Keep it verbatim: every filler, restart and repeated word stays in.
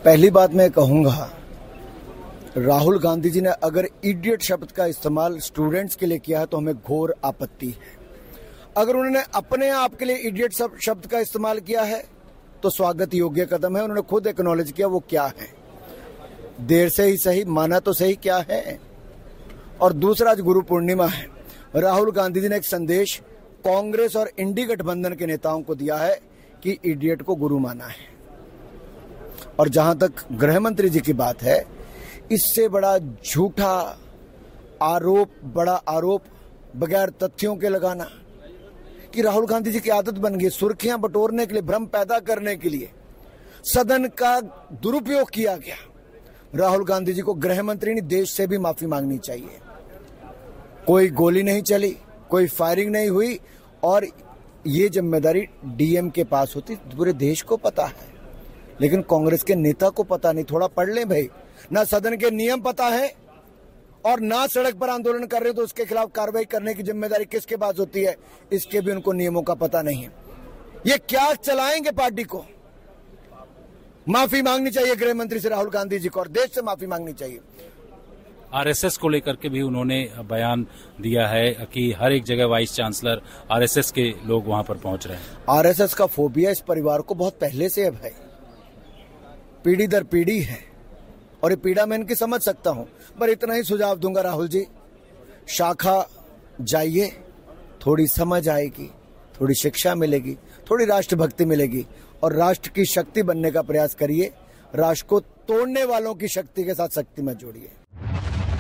पहली बात मैं कहूंगा, राहुल गांधी जी ने अगर इडियट शब्द का इस्तेमाल स्टूडेंट्स के लिए किया है तो हमें घोर आपत्ति है। अगर उन्होंने अपने आप के लिए इडियट शब्द का इस्तेमाल किया है तो स्वागत योग्य कदम है। उन्होंने खुद एक्नॉलेज किया वो क्या है, देर से ही सही, माना तो सही क्या है। और दूसरा, आज गुरु पूर्णिमा है। राहुल गांधी जी ने एक संदेश कांग्रेस और इंडी गठबंधन के नेताओं को दिया है कि इडियट को गुरु माना है। और जहां तक गृह मंत्री जी की बात है, इससे बड़ा झूठा आरोप, बड़ा आरोप बगैर तथ्यों के लगाना कि राहुल गांधी जी की आदत बन गई सुर्खियां बटोरने के लिए, भ्रम पैदा करने के लिए सदन का दुरुपयोग किया गया। राहुल गांधी जी को गृह मंत्री नहीं, देश से भी माफी मांगनी चाहिए। कोई गोली नहीं चली, कोई फायरिंग नहीं हुई और ये जिम्मेदारी डीएम के पास होती, पूरे देश को पता है, लेकिन कांग्रेस के नेता को पता नहीं। थोड़ा पढ़ लें भाई, ना सदन के नियम पता है और ना सड़क पर आंदोलन कर रहे तो उसके खिलाफ कार्रवाई करने की जिम्मेदारी किसके पास होती है, इसके भी उनको नियमों का पता नहीं है। ये क्या चलाएंगे पार्टी को? माफी मांगनी चाहिए गृह मंत्री से राहुल गांधी जी को और देश से माफी मांगनी चाहिए। आरएसएस को लेकर के भी उन्होंने बयान दिया है कि हर एक जगह वाइस चांसलर आरएसएस के लोग वहां पर पहुंच रहे हैं। आरएसएस का फोबिया इस परिवार को बहुत पहले से है भाई, पीढ़ी दर पीढ़ी है और ये पीड़ा मैं इनकी समझ सकता हूं। पर इतना ही सुझाव दूंगा, राहुल जी शाखा जाइए, थोड़ी समझ आएगी, थोड़ी शिक्षा मिलेगी, थोड़ी राष्ट्रभक्ति मिलेगी और राष्ट्र की शक्ति बनने का प्रयास करिए। राष्ट्र को तोड़ने वालों की शक्ति के साथ शक्ति मत जोड़िए।